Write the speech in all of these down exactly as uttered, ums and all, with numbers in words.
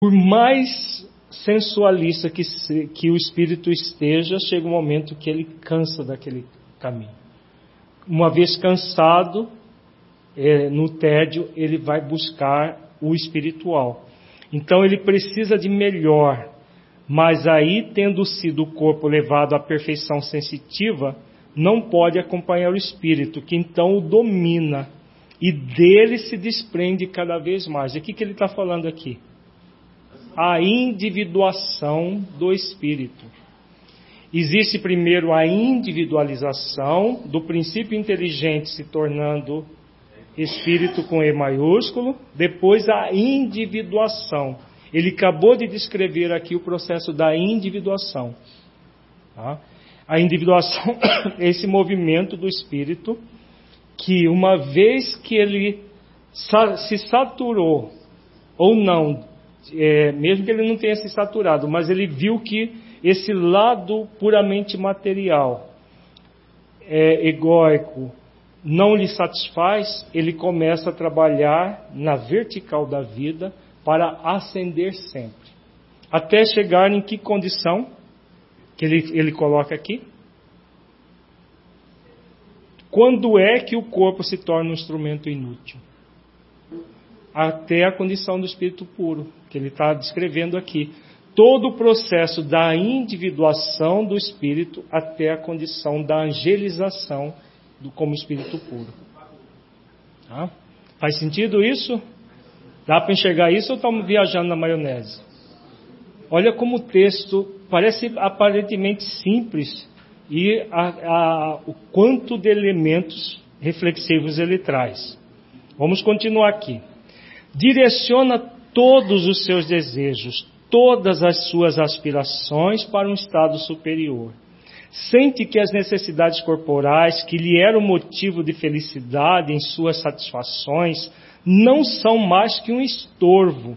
Por mais sensualista que, se, que o espírito esteja, chega um momento que ele cansa daquele caminho. Uma vez cansado, é, no tédio, ele vai buscar o espiritual. Então ele precisa de melhor, mas aí, tendo sido o corpo levado à perfeição sensitiva, não pode acompanhar o espírito, que então o domina, e dele se desprende cada vez mais. E o que, que ele está falando aqui? A individuação do espírito. Existe primeiro a individualização do princípio inteligente se tornando espírito com E maiúsculo, depois a individuação. Ele acabou de descrever aqui o processo da individuação. Tá? A individuação é esse movimento do espírito que, uma vez que ele se saturou ou não, é, mesmo que ele não tenha se saturado, mas ele viu que esse lado puramente material, é, egóico, não lhe satisfaz, ele começa a trabalhar na vertical da vida para ascender sempre. Até chegar em que condição? Que ele, ele coloca aqui. Quando é que o corpo se torna um instrumento inútil? Até a condição do espírito puro, que ele está descrevendo aqui. Todo o processo da individuação do espírito até a condição da angelização do, como espírito puro. Tá? Faz sentido isso? Dá para enxergar isso ou estamos viajando na maionese? Olha como o texto parece aparentemente simples e a, a, o quanto de elementos reflexivos ele traz. Vamos continuar aqui. Direciona todos os seus desejos, todas as suas aspirações para um estado superior. Sente que as necessidades corporais, que lhe eram motivo de felicidade em suas satisfações, não são mais que um estorvo,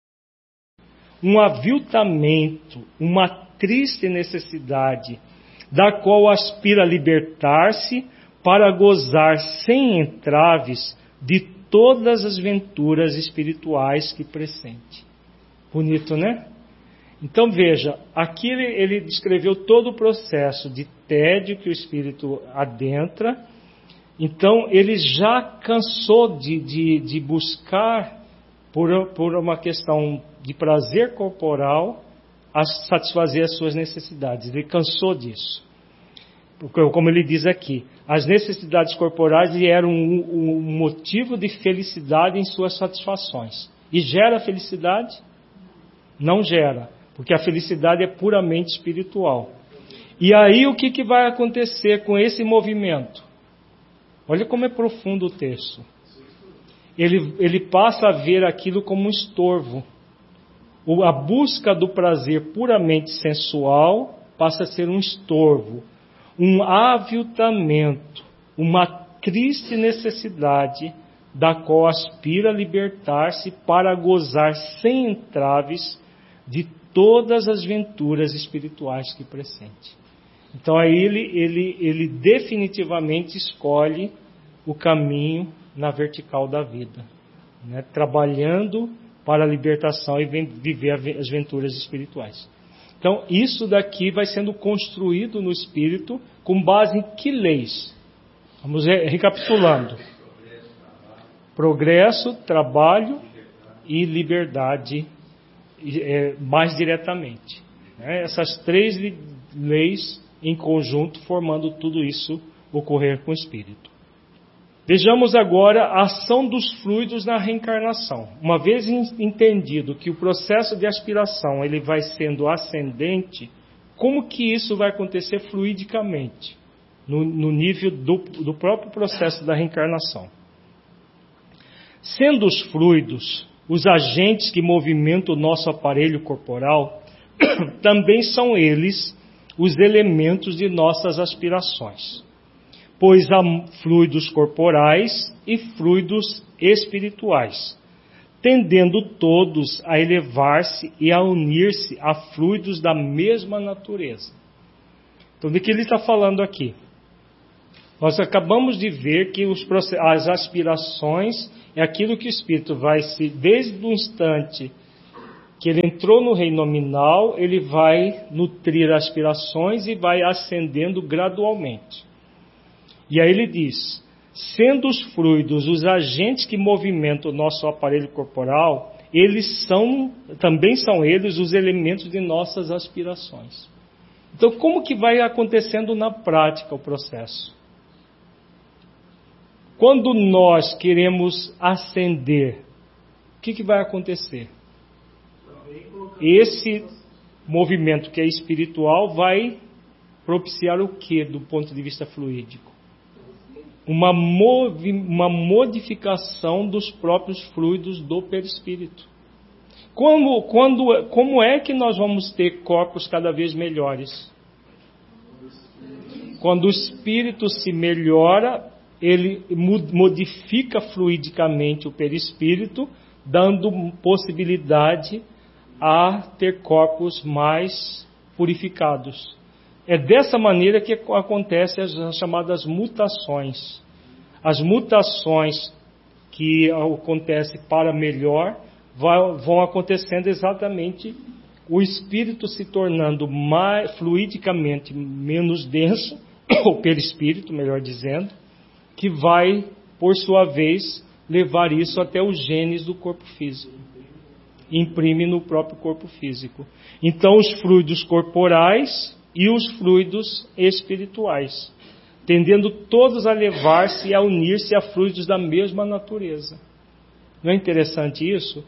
um aviltamento, uma triste necessidade, da qual aspira a libertar-se para gozar sem entraves de todas as venturas espirituais que pressente. Bonito, né? Então veja, aqui ele, ele descreveu todo o processo de tédio que o espírito adentra. Então ele já cansou de, de, de buscar, por, por uma questão de prazer corporal, a satisfazer as suas necessidades. Ele cansou disso. Porque, como ele diz aqui, as necessidades corporais eram um, um motivo de felicidade em suas satisfações. E gera felicidade? Não gera, porque a felicidade é puramente espiritual. E aí o que, que vai acontecer com esse movimento? Olha como é profundo o texto. Ele, ele passa a ver aquilo como um estorvo. A busca do prazer puramente sensual passa a ser um estorvo, um aviltamento, uma triste necessidade da qual aspira a libertar-se para gozar sem entraves de todas as venturas espirituais que pressente. Então aí ele, ele, ele definitivamente escolhe o caminho na vertical da vida, né? Trabalhando para a libertação e viver as venturas espirituais. Então isso daqui vai sendo construído no espírito com base em que leis? Vamos recapitulando. Progresso, trabalho e liberdade, é, mais diretamente. Né? Essas três leis em conjunto formando tudo isso ocorrer com o espírito. Vejamos agora a ação dos fluidos na reencarnação. Uma vez entendido que o processo de aspiração ele vai sendo ascendente, como que isso vai acontecer fluidicamente, no, no nível do, do próprio processo da reencarnação? Sendo os fluidos os agentes que movimentam o nosso aparelho corporal, também são eles os elementos de nossas aspirações. Pois há fluidos corporais e fluidos espirituais, tendendo todos a elevar-se e a unir-se a fluidos da mesma natureza. Então, de que ele está falando aqui? Nós acabamos de ver que os, as aspirações é aquilo que o espírito vai se, desde o instante que ele entrou no reino nominal, ele vai nutrir aspirações e vai ascendendo gradualmente. E aí ele diz, sendo os fluidos os agentes que movimentam o nosso aparelho corporal, eles são, também são eles os elementos de nossas aspirações. Então, como que vai acontecendo na prática o processo? Quando nós queremos ascender, o que, que vai acontecer? Esse movimento que é espiritual vai propiciar o que do ponto de vista fluídico? Uma, movi, uma modificação dos próprios fluidos do perispírito. Como, quando, como é que nós vamos ter corpos cada vez melhores? Quando o espírito se melhora, ele modifica fluidicamente o perispírito, dando possibilidade a ter corpos mais purificados. É dessa maneira que acontecem as chamadas mutações. As mutações que acontecem para melhor vão acontecendo exatamente o espírito se tornando mais, fluidicamente menos denso, o perispírito, melhor dizendo, que vai, por sua vez, levar isso até os genes do corpo físico. Imprime no próprio corpo físico. Então, os fluidos corporais e os fluidos espirituais, tendendo todos a levar-se e a unir-se a fluidos da mesma natureza. Não é interessante isso?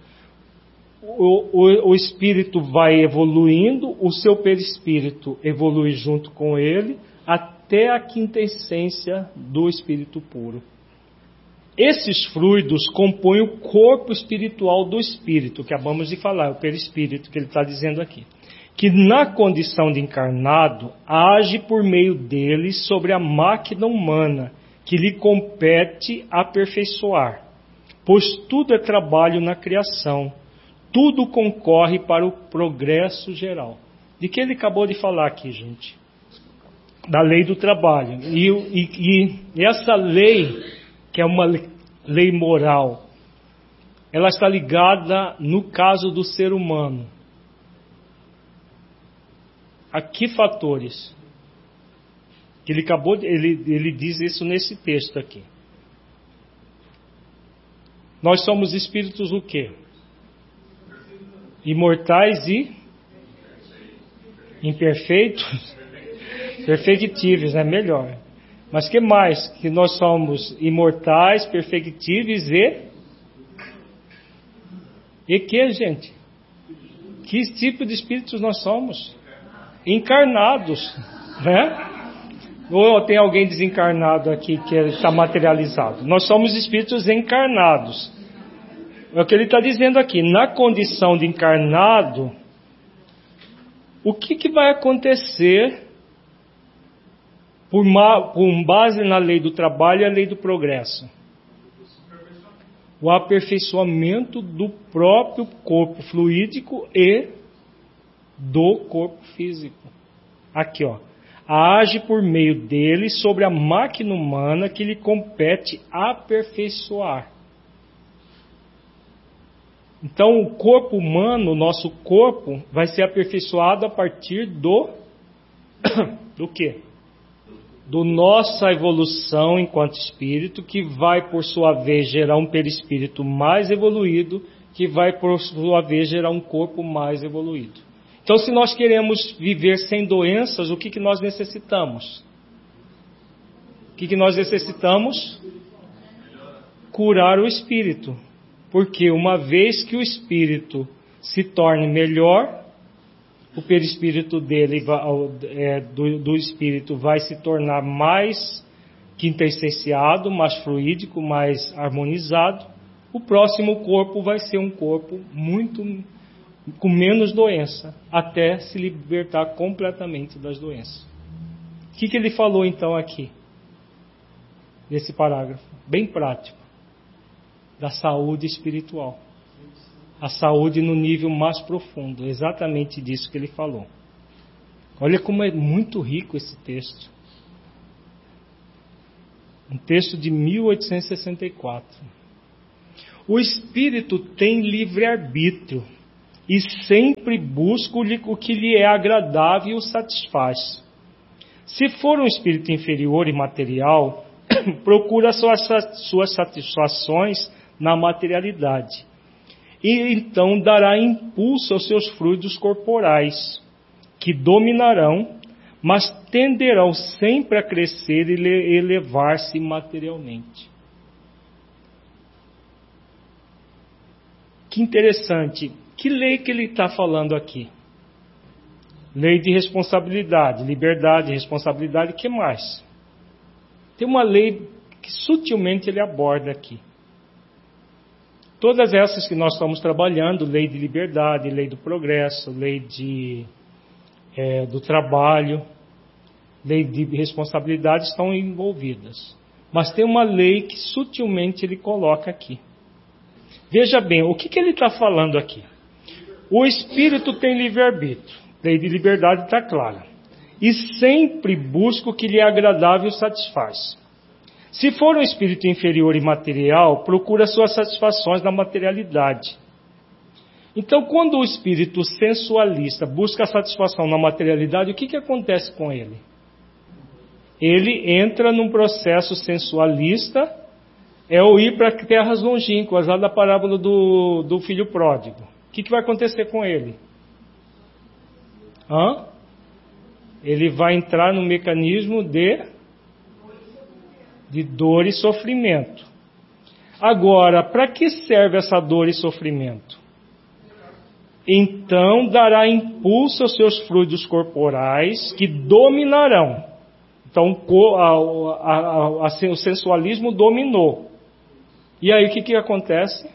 O, o, o espírito vai evoluindo, o seu perispírito evolui junto com ele, até a quinta essência do espírito puro. Esses fluidos compõem o corpo espiritual do espírito, que acabamos de falar, o perispírito, que ele está dizendo aqui, que na condição de encarnado, age por meio dele sobre a máquina humana, que lhe compete aperfeiçoar, pois tudo é trabalho na criação, tudo concorre para o progresso geral. De que ele acabou de falar aqui, gente? Da lei do trabalho. E, e, e essa lei, que é uma lei moral, ela está ligada no caso do ser humano. A que fatores? Ele acabou de, ele, ele diz isso nesse texto aqui. Nós somos espíritos o quê? Imortais e imperfeitos? Perfectíveis, é melhor. Mas que mais? Que nós somos imortais, perfectíveis e... E que, gente? Que tipo de espíritos nós somos? Encarnados, né? Ou tem alguém desencarnado aqui que está materializado? Nós somos espíritos encarnados. É o que ele está dizendo aqui. Na condição de encarnado, o que, que vai acontecer por, uma, por base na lei do trabalho e a lei do progresso? O aperfeiçoamento do próprio corpo fluídico e do corpo físico. Aqui, ó. Age por meio dele sobre a máquina humana que lhe compete aperfeiçoar. Então, o corpo humano, o nosso corpo, vai ser aperfeiçoado a partir do... do quê? Do nossa evolução enquanto espírito, que vai, por sua vez, gerar um perispírito mais evoluído, que vai, por sua vez, gerar um corpo mais evoluído. Então, se nós queremos viver sem doenças, o que, que nós necessitamos? O que, que nós necessitamos? Curar o espírito. Porque uma vez que o espírito se torne melhor, o perispírito dele, é, do, do espírito, vai se tornar mais quintessenciado, mais fluídico, mais harmonizado. O próximo corpo vai ser um corpo muito com menos doença, até se libertar completamente das doenças. O que, que ele falou então aqui, nesse parágrafo? Bem prático. Da saúde espiritual. A saúde no nível mais profundo. Exatamente disso que ele falou. Olha como é muito rico esse texto. Um texto de mil oitocentos e sessenta e quatro. O espírito tem livre-arbítrio e sempre busca o que lhe é agradável e o satisfaz. Se for um espírito inferior e material, procura suas, suas satisfações na materialidade. E então dará impulso aos seus fluidos corporais, que dominarão, mas tenderão sempre a crescer e elevar-se materialmente. Que interessante. Que lei que ele está falando aqui? Lei de responsabilidade, liberdade, responsabilidade, o que mais? Tem uma lei que sutilmente ele aborda aqui. Todas essas que nós estamos trabalhando, lei de liberdade, lei do progresso, lei de, é, do trabalho, lei de responsabilidade estão envolvidas. Mas tem uma lei que sutilmente ele coloca aqui. Veja bem, o que, que ele está falando aqui? O espírito tem livre-arbítrio. Lei de liberdade está clara. E sempre busca o que lhe é agradável e satisfaz. Se for um espírito inferior e material, procura suas satisfações na materialidade. Então, quando o espírito sensualista busca a satisfação na materialidade, o que, que acontece com ele? Ele entra num processo sensualista, é o ir para terras longínquas, lá da parábola do, do filho pródigo. O que, que vai acontecer com ele? Hã? Ele vai entrar no mecanismo de, de dor e sofrimento. Agora, para que serve essa dor e sofrimento? Então dará impulso aos seus fluidos corporais que dominarão. Então a, a, a, a, o sensualismo dominou. E aí o que, que acontece?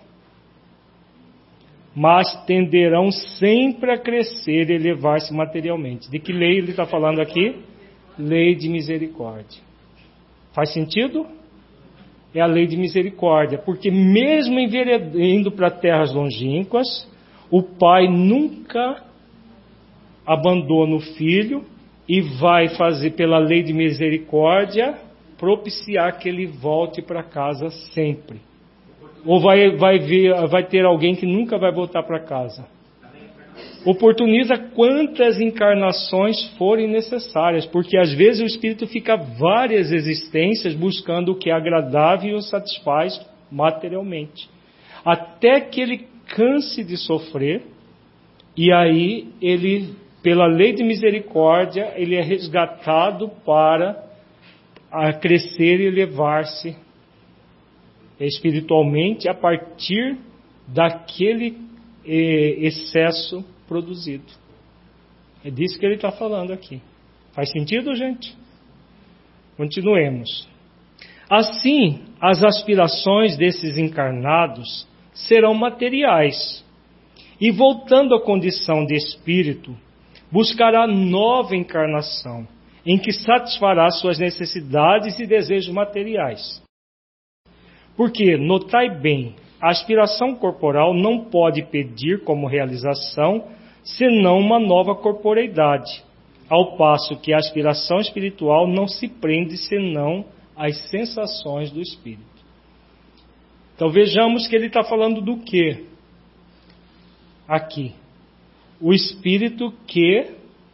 Mas tenderão sempre a crescer e elevar-se materialmente. De que lei ele está falando aqui? Lei de misericórdia. Faz sentido? É a lei de misericórdia. Porque mesmo indo para terras longínquas, o pai nunca abandona o filho e vai fazer, pela lei de misericórdia, propiciar que ele volte para casa sempre. Ou vai, vai, ver, vai ter alguém que nunca vai voltar para casa. Oportuniza quantas encarnações forem necessárias, porque às vezes o espírito fica várias existências buscando o que é agradável e o satisfaz materialmente. Até que ele canse de sofrer, e aí ele, pela lei de misericórdia, ele é resgatado para a crescer e elevar-se espiritualmente a partir daquele eh, excesso produzido. É disso que ele está falando aqui. Faz sentido, gente? Continuemos. Assim, as aspirações desses encarnados serão materiais. E voltando à condição de espírito, buscará nova encarnação, em que satisfará suas necessidades e desejos materiais. Porque, notai bem, a aspiração corporal não pode pedir como realização senão uma nova corporeidade, ao passo que a aspiração espiritual não se prende senão às sensações do espírito. Então vejamos que ele está falando do quê? Aqui. O espírito que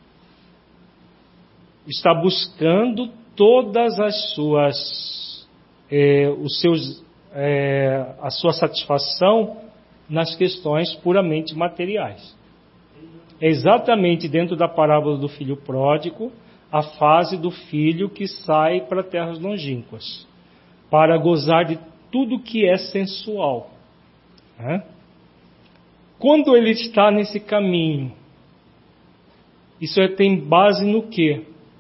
está buscando todas as suas, eh, os seus, eh, a sua satisfação nas questões puramente materiais. É exatamente dentro da parábola do filho pródigo, a fase do filho que sai para terras longínquas, para gozar de tudo que é sensual. Né? Quando ele está nesse caminho, isso tem base no quê?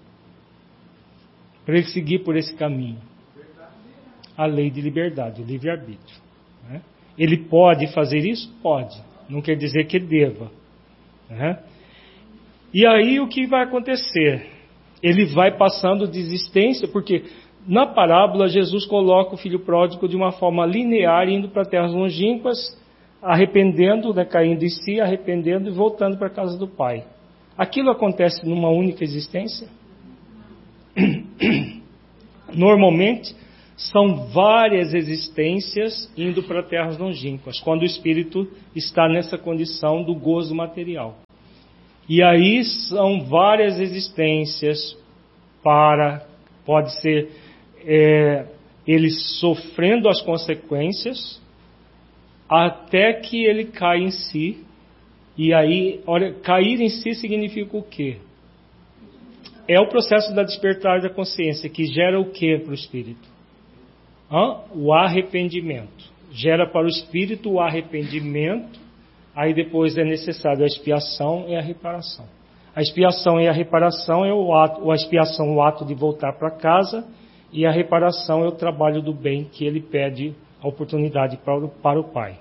Para ele seguir por esse caminho. A lei de liberdade, o livre-arbítrio. Né? Ele pode fazer isso? Pode. Não quer dizer que deva. Né? E aí o que vai acontecer? Ele vai passando de existência, porque na parábola Jesus coloca o filho pródigo de uma forma linear, indo para terras longínquas, arrependendo, né, caindo em si, arrependendo e voltando para a casa do pai. Aquilo acontece numa única existência? Normalmente, São várias existências indo para terras longínquas, quando o espírito está nessa condição do gozo material. E aí são várias existências para, pode ser é, ele sofrendo as consequências, até que ele cai em si. E aí, olha, cair em si significa o quê? É o processo da despertar da consciência, que gera o quê para o espírito? Hã? O arrependimento. Gera para o espírito o arrependimento, aí depois é necessário a expiação e a reparação. A expiação e a reparação é o ato, a expiação o ato de voltar para casa, e a reparação é o trabalho do bem que ele pede a oportunidade para o, para o Pai.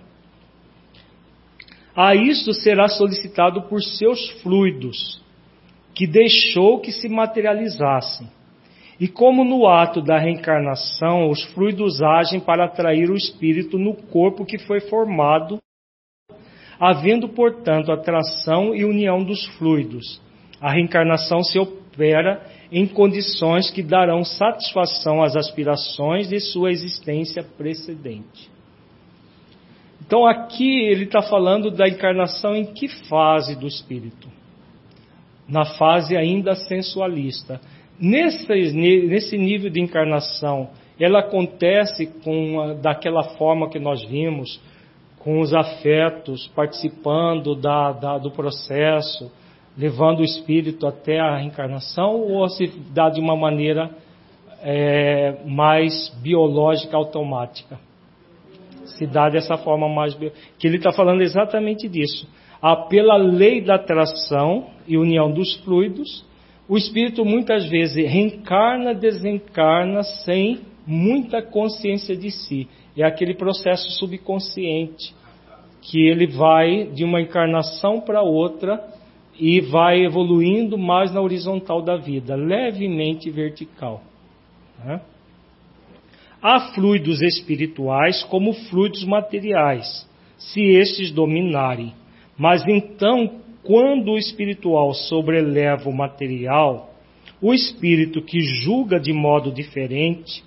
A isto será solicitado por seus fluidos, que deixou que se materializassem. E como no ato da reencarnação, os fluidos agem para atrair o espírito no corpo que foi formado, havendo, portanto, atração e união dos fluidos. A reencarnação se opera em condições que darão satisfação às aspirações de sua existência precedente. Então aqui ele está falando da encarnação em que fase do espírito? Na fase ainda sensualista. Nesse, nesse nível de encarnação, ela acontece com a, daquela forma que nós vimos, com os afetos, participando da, da, do processo, levando o espírito até a reencarnação, ou se dá de uma maneira é, mais biológica, automática? Se dá dessa forma mais... Que ele está falando exatamente disso. Ah, pela lei da atração e união dos fluidos, o espírito muitas vezes reencarna, desencarna sem muita consciência de si. É aquele processo subconsciente, que ele vai de uma encarnação para outra e vai evoluindo mais na horizontal da vida, levemente vertical, né? Há fluidos espirituais como fluidos materiais, se estes dominarem. Mas então, quando o espiritual sobreleva o material, o espírito que julga de modo diferente,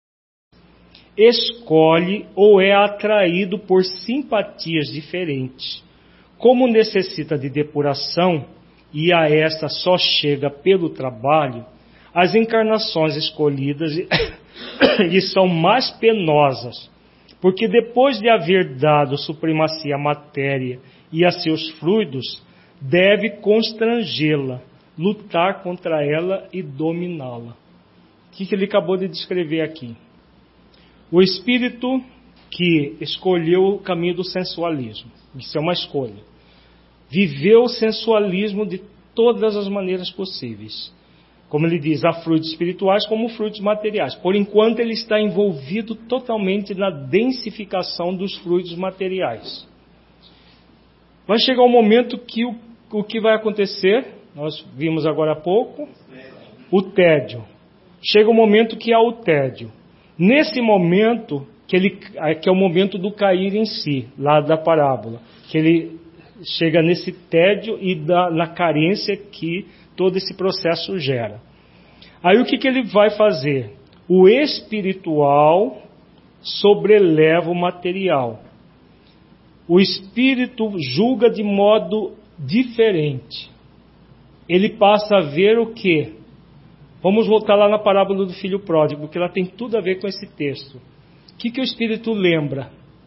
escolhe ou é atraído por simpatias diferentes. Como necessita de depuração, e a esta só chega pelo trabalho, as encarnações escolhidas e são mais penosas, porque depois de haver dado supremacia à matéria e a seus fluidos, deve constrangê-la, lutar contra ela e dominá-la. O que ele acabou de descrever aqui? O espírito que escolheu o caminho do sensualismo, isso é uma escolha, viveu o sensualismo de todas as maneiras possíveis. Como ele diz, há fluidos espirituais como fluidos materiais. Por enquanto ele está envolvido totalmente na densificação dos fluidos materiais. Vai chegar um momento que o, o que vai acontecer, nós vimos agora há pouco, o tédio. Chega um momento que há o tédio. Nesse momento, que, ele, que é o momento do cair em si, lá da parábola, que ele chega nesse tédio e da, na carência que todo esse processo gera. Aí o que, que ele vai fazer? O espiritual sobreleva o material. O espírito julga de modo diferente. Ele passa a ver o quê? Vamos voltar lá na parábola do filho pródigo, porque ela tem tudo a ver com esse texto. O que, que o espírito lembra?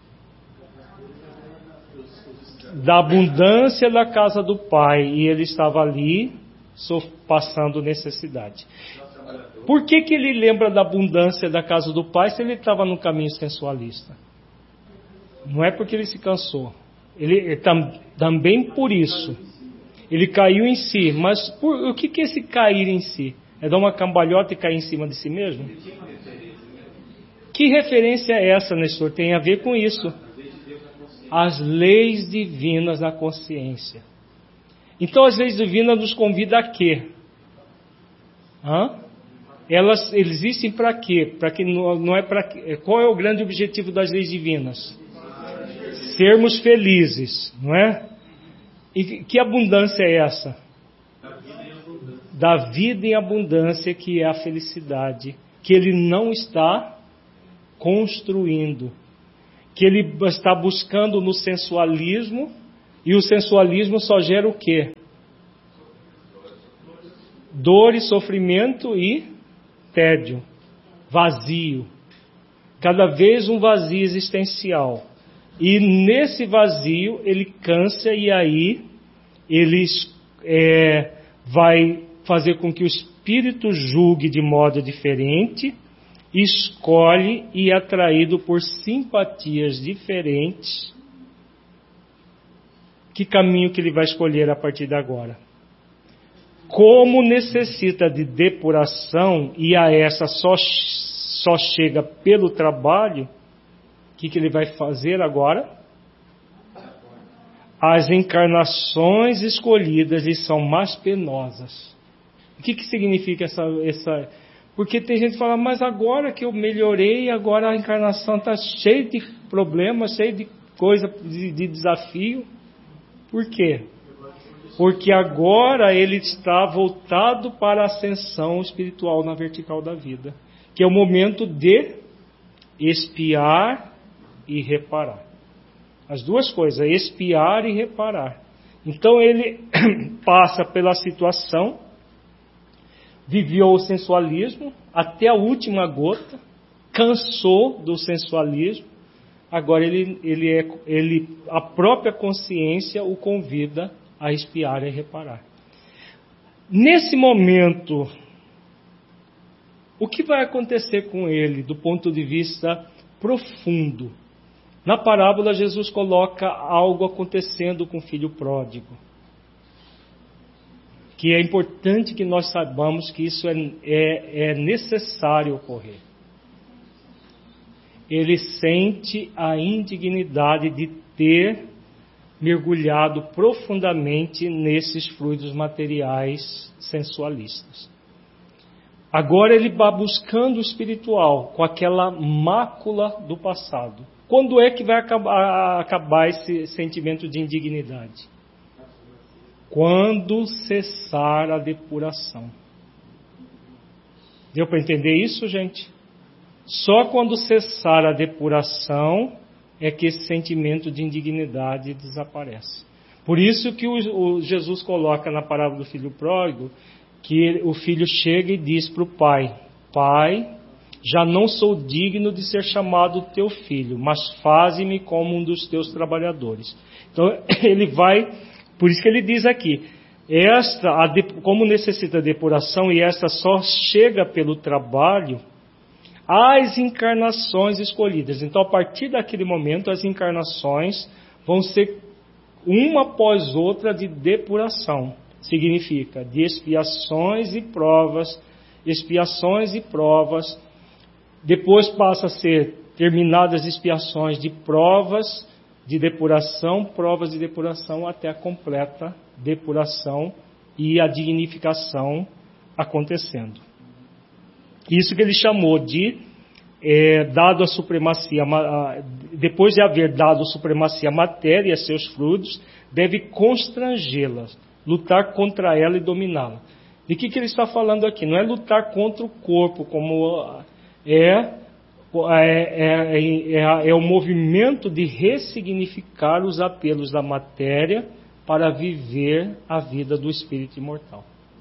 Da abundância da casa do pai, e ele estava ali passando necessidade. Por que, que ele lembra da abundância da casa do pai se ele estava no caminho sensualista? Não é porque ele se cansou. Ele, tam, também por isso. Ele caiu em si. Mas por, o que, que é esse cair em si? É dar uma cambalhota e cair em cima de si mesmo? Que referência é essa, Nestor? Tem a ver com isso. As leis divinas da consciência. Então as leis divinas nos convidam a quê? Hã? Elas existem para quê? Para que não, não é para qual é o grande objetivo das leis divinas? Sermos felizes, não é? E que abundância é essa? Da vida em abundância, que é a felicidade, que ele não está construindo, que ele está buscando no sensualismo, e o sensualismo só gera o quê? Dor e sofrimento e tédio, vazio. Cada vez um vazio existencial. E nesse vazio ele cansa e aí ele é, vai fazer com que o espírito julgue de modo diferente, escolhe e é atraído por simpatias diferentes. Que caminho que ele vai escolher a partir de agora? Como necessita de depuração e a essa só, só chega pelo trabalho, o que, que ele vai fazer agora? As encarnações escolhidas lhe são mais penosas. O que, que significa essa, essa... Porque tem gente que fala, mas agora que eu melhorei, agora a encarnação está cheia de problemas, cheia de coisa, de, de desafio. Por quê? Porque agora ele está voltado para a ascensão espiritual na vertical da vida, que é o momento de expiar e reparar. As duas coisas, expiar e reparar. Então ele passa pela situação, viveu o sensualismo até a última gota, cansou do sensualismo, agora ele, ele é, ele, a própria consciência o convida a expiar e reparar. Nesse momento, o que vai acontecer com ele do ponto de vista profundo? Na parábola, Jesus coloca algo acontecendo com o filho pródigo. Que é importante que nós saibamos que isso é, é, é necessário ocorrer. Ele sente a indignidade de ter mergulhado profundamente nesses fluidos materiais sensualistas. Agora ele vai buscando o espiritual, com aquela mácula do passado. Quando é que vai acabar, acabar esse sentimento de indignidade? Quando cessar a depuração. Deu para entender isso, gente? Só quando cessar a depuração é que esse sentimento de indignidade desaparece. Por isso que o, o Jesus coloca na parábola do filho pródigo, que ele, o filho chega e diz para o pai, Pai, já não sou digno de ser chamado teu filho, mas faze-me como um dos teus trabalhadores. Então ele vai, por isso que ele diz aqui, esta, a, como necessita depuração e esta só chega pelo trabalho, as encarnações escolhidas. Então, a partir daquele momento, as encarnações vão ser uma após outra de depuração. Significa de expiações e provas, expiações e provas. Depois passa a ser terminadas as expiações de provas de depuração, provas de depuração, até a completa depuração e a dignificação acontecendo. Isso que ele chamou de, é, dado a supremacia, a, depois de haver dado a supremacia à matéria e a seus frutos, deve constrangê-la, lutar contra ela e dominá-la. De que, que ele está falando aqui? Não é lutar contra o corpo, como é, é, é, é, é o movimento de ressignificar os apelos da matéria para viver a vida do espírito imortal.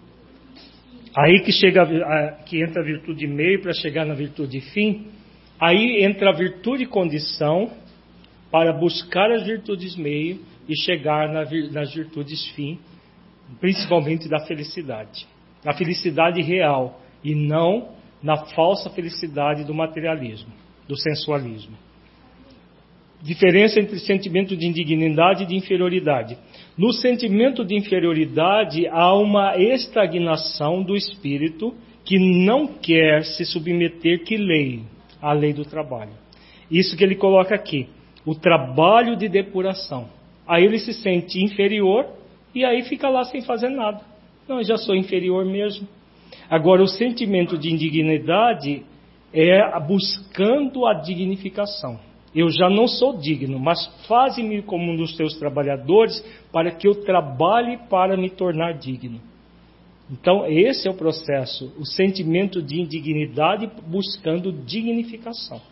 Aí que, chega a, que entra a virtude meio para chegar na virtude fim, aí entra a virtude condição para buscar as virtudes meio e chegar na, nas virtudes fim, principalmente da felicidade. Na felicidade real e não na falsa felicidade do materialismo, do sensualismo. Diferença entre sentimento de indignidade e de inferioridade. No sentimento de inferioridade há uma estagnação do espírito que não quer se submeter que lei, à lei do trabalho. Isso que ele coloca aqui, o trabalho de depuração. Aí ele se sente inferior e aí fica lá sem fazer nada. Não, eu já sou inferior mesmo. Agora, o sentimento de indignidade é buscando a dignificação. Eu já não sou digno, mas faze-me como um dos teus trabalhadores para que eu trabalhe para me tornar digno. Então, esse é o processo, o sentimento de indignidade buscando dignificação.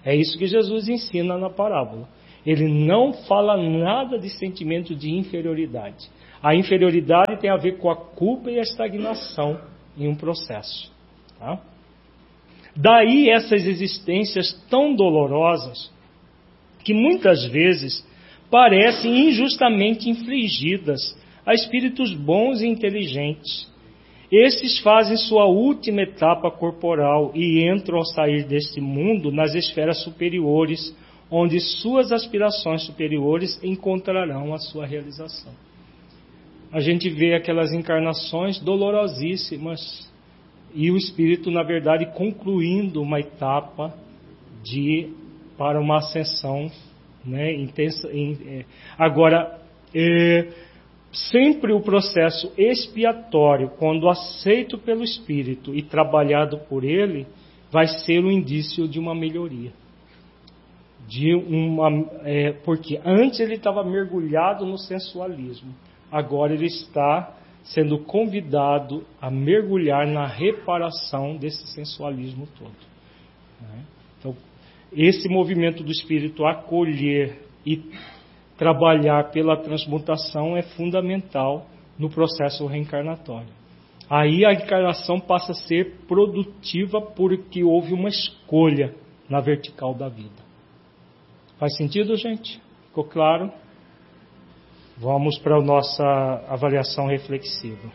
É isso que Jesus ensina na parábola. Ele não fala nada de sentimento de inferioridade. A inferioridade tem a ver com a culpa e a estagnação em um processo. Tá? Daí essas existências tão dolorosas que muitas vezes parecem injustamente infligidas a espíritos bons e inteligentes. Esses fazem sua última etapa corporal e entram ao sair deste mundo nas esferas superiores, onde suas aspirações superiores encontrarão a sua realização. A gente vê aquelas encarnações dolorosíssimas e o espírito, na verdade, concluindo uma etapa de, para uma ascensão, né, intensa. É, agora, é, sempre o processo expiatório, quando aceito pelo espírito e trabalhado por ele, vai ser um indício de uma melhoria. De uma, é, porque antes ele estava mergulhado no sensualismo, agora ele está sendo convidado a mergulhar na reparação desse sensualismo todo. Né? Então, esse movimento do espírito acolher e trabalhar pela transmutação é fundamental no processo reencarnatório. Aí a encarnação passa a ser produtiva porque houve uma escolha na vertical da vida. Faz sentido, gente? Ficou claro? Vamos para a nossa avaliação reflexiva.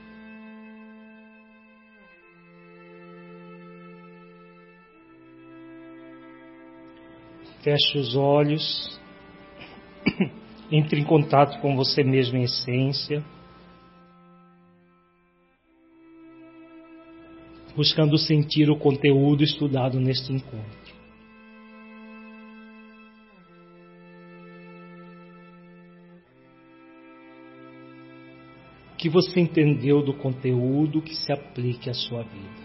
Feche os olhos. Entre em contato com você mesmo em essência. Buscando sentir o conteúdo estudado neste encontro. O que você entendeu do conteúdo que se aplique à sua vida?